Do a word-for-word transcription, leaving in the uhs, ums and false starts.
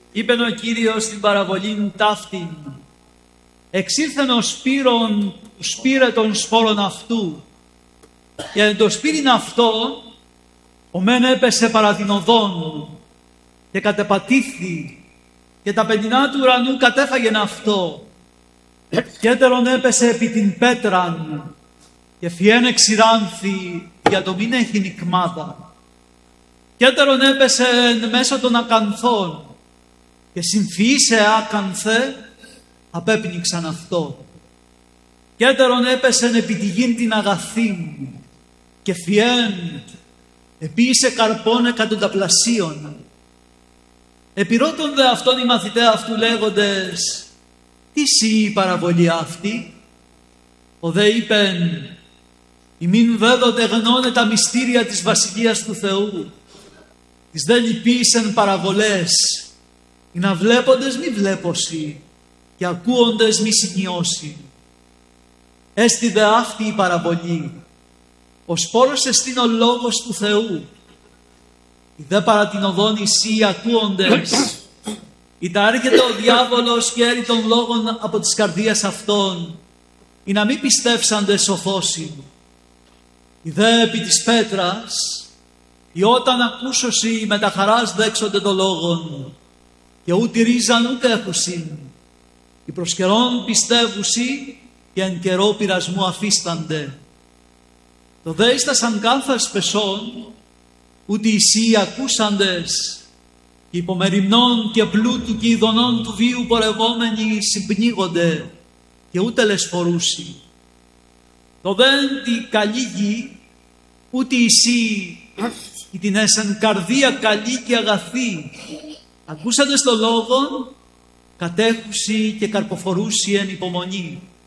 Είπεν ο Κύριος στην παραβολήν ταύτην, εξήλθεν ο σπύρον που σπήρε των σπόρων αυτού, και εν το σπύριν αυτό ο μεν έπεσε παρά την οδόν και κατεπατήθη, και τα πενινά του ουρανού κατέφαγεν αυτό, και έτερον έπεσε επί την πέτραν, και φιέν εξηράνθη για το μην έχει νικμάδα, και έτερον έπεσε εν μέσω των ακανθών, και συμφυήσε άκανθε, απέπνιξαν αυτό. Και έτερον έπεσεν επί τη γην την αγαθήν, και φιέν επίησε καρπών εκατονταπλασίων. Επιρώτων δε αυτόν οι μαθητέ αυτού λέγοντες, τι σύ η παραβολή αυτή? Ο δε είπεν, ημίν βέδοτε γνώνε τα μυστήρια της Βασιλείας του Θεού, τις δε λυπήσεν παραβολές, ή να βλέποντες μη βλέπωσι, και ακούοντες μη σημειώσει. Έστι δε αυτή η παραβολή, ο σπόρος εστίν ο λόγος του Θεού, η δε παρά την οδόν εσύ ακούοντες, ή τα έρχεται ο διάβολος και έρει των λόγων από τις καρδίες αυτών, ή να μην πιστεύσαντες σοφόσιν. Η δε επί της πέτρας, ή όταν ακούσωσι με τα χαράς δέξονται το λόγον, και ούτε ρίζαν ούτε έχουσιν, οι προς καιρόν πιστεύουσι και εν καιρό πειρασμού αφίστανται. Το δε εις τα σαν κάθαρς πεσών, ούτε οι ακούσαντες, και υπομεριμνών και πλούτου και ειδονών του βίου πορευόμενοι συμπνίγονται, και ούτε λεσφορούσι. Το δε εν τη καλή γη, ούτε εσύ, ή την εσεν καρδία καλή και αγαθή, ακούσαντες το λόγον, κατέχουσι και καρποφορούσι εν υπομονή.